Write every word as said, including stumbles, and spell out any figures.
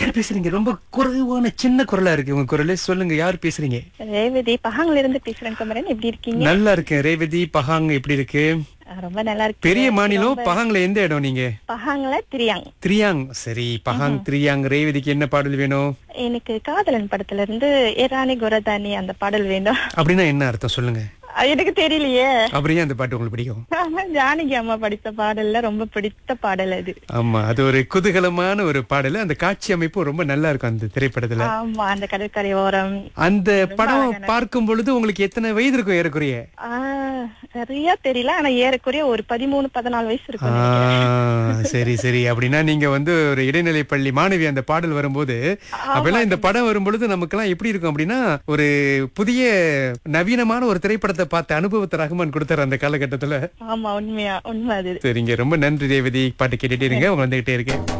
யார் பேசுறீங்க? ரொம்ப குறைவான சின்ன குரலா இருக்கு உங்க குரலே. சொல்லுங்க, யார் பேசுறீங்க? ரேவதி பஹாங்ல இருந்து பேசுறேன் குமரன். எப்படி இருக்கீங்க? நல்லா இருக்கேன் ரேவதி. பஹாங் எப்படி இருக்கு? அஹ் ரொம்ப நல்லா இருக்கு. பெரிய மாநிலம். ரொம்ப- பஹாங்ல எந்த இடம் நீங்க? பஹாங்ல திரியாங். திரியாங். சரி, பஹாங் திரியாங். ரேவதிக்கு என்ன பாடல் வேணும்? எனக்கு காதலன் படத்துல இருந்து ஏரானி குரதானி அந்த பாடல் வேண்டும். அப்படின்னா என்ன அர்த்தம் சொல்லுங்க. அது எனக்கு தெரியலையே. அப்புறம் ஏன் அந்த பாட்டு உங்களுக்கு பிடிக்கும்? ஜானகி அம்மா படித்த பாடல்ல ரொம்ப பிடித்த பாடல் அது. ஆமா, அது ஒரு குதூகலமான ஒரு பாடல். அந்த காட்சி அமைப்பு ரொம்ப நல்லா இருக்கும் அந்த திரைப்படத்துல. ஆமா, அந்த கடற்கரை ஓரம். அந்த படம் பார்க்கும் பொழுது உங்களுக்கு எத்தனை வயது இருக்கும் ஏறக்குறைய? ஆஹ் சரியா தெரியல, ஆனா ஏறக்குறைய ஒரு பதிமூணு பதினாலு வயசு இருக்கும். ஆ, சரி சரி. அப்படின்னா நீங்க வந்து ஒரு இடைநிலை பள்ளி மாணவி. அந்த பாடல் வரும்போது அப்பெல்லாம் இந்த படம் வரும்பொழுது நமக்கெல்லாம் எப்படி இருக்கும் அப்படின்னா, ஒரு புதிய நவீனமான ஒரு திரைப்படத்தை பார்த்த அனுபவத்தை ரஹ்மான் கொடுத்தாரு அந்த காலகட்டத்துல. ஆமா, உண்மையா உண்மை அது. சரிங்க, ரொம்ப நன்றி ரேவதி. பாட்டு கேட்டுட்டே இருங்க, உங்க வந்துகிட்டே இருக்கேன்.